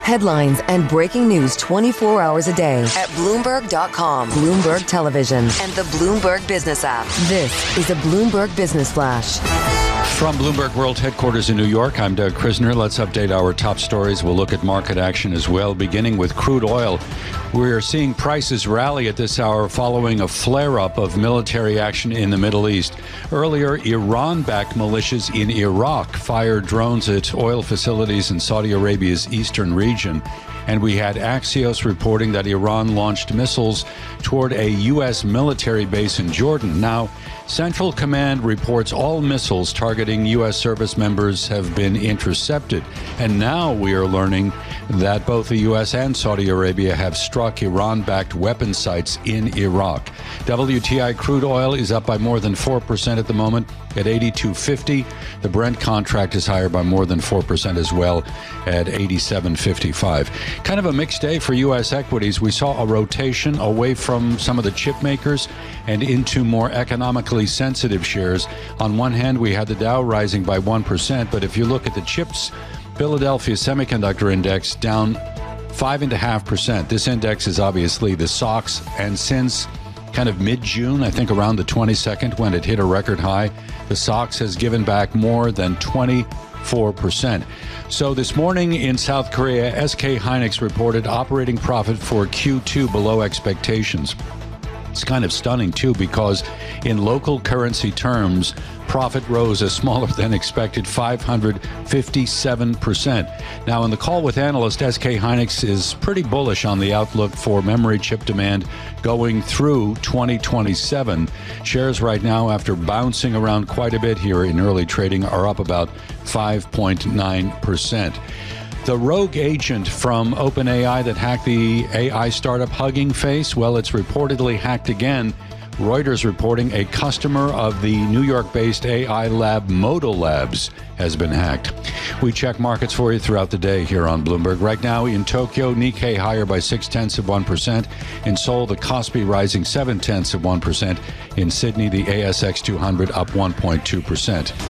Headlines and breaking news 24 hours a day at Bloomberg.com, Bloomberg Television, and the Bloomberg Business app. This is a Bloomberg Business Flash. From Bloomberg World Headquarters in New York, I'm Doug Krisner. Let's update our top stories. We'll look at market action as well, beginning with crude oil. We're seeing prices rally at this hour following a flare-up of military action in the Middle East. Earlier, Iran-backed militias in Iraq fired drones at oil facilities in Saudi Arabia's eastern region. And we had Axios reporting that Iran launched missiles toward a U.S. military base in Jordan. Now, Central Command reports all missiles targeting U.S. service members have been intercepted. And now we are learning that both the U.S. and Saudi Arabia have struck Iran-backed weapon sites in Iraq. WTI crude oil is up by more than 4% at the moment at $82.50. The Brent contract is higher by more than 4% as well at $87.55. Kind of a mixed day for U.S. equities. We saw a rotation away from some of the chip makers and into more economically sensitive shares. On one hand, we had the Dow rising by 1%, but if you look at the chips, Philadelphia Semiconductor Index down 5.5%. This index is obviously the SOX, and since kind of mid-June, I think around the 22nd, when it hit a record high, the SOX has given back more than 24%. So this morning in South Korea, SK Hynix reported operating profit for Q2 below expectations. It's kind of stunning, too, because in local currency terms, profit rose a smaller than expected 557%. Now, in the call with analysts, SK Hynix is pretty bullish on the outlook for memory chip demand going through 2027. Shares right now, after bouncing around quite a bit here in early trading, are up about 5.9%. The rogue agent from OpenAI that hacked the AI startup Hugging Face, well, it's reportedly hacked again. Reuters reporting a customer of the New York-based AI lab Modo Labs has been hacked. We check markets for you throughout the day here on Bloomberg. Right now in Tokyo, Nikkei higher by 0.6%. In Seoul, the Kospi rising 0.7%. In Sydney, the ASX 200 up 1.2%.